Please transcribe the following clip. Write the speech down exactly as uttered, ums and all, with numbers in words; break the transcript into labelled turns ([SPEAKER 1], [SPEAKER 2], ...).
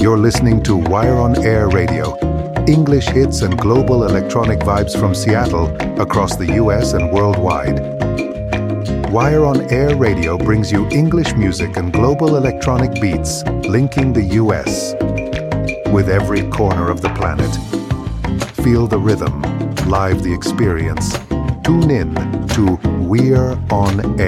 [SPEAKER 1] You're listening to Wire on Air Radio, English hits and global electronic vibes from Seattle across the U S and worldwide. Wire on Air Radio brings you English music and global electronic beats linking the U S with every corner of the planet. Feel the rhythm, live the experience. Tune in to We're on Air.